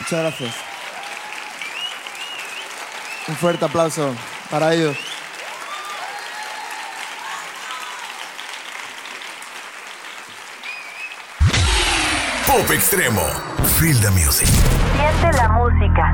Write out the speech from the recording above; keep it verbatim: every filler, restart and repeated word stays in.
Muchas gracias. Un fuerte aplauso para ellos. Pop Extremo. Feel the music. Siente la música.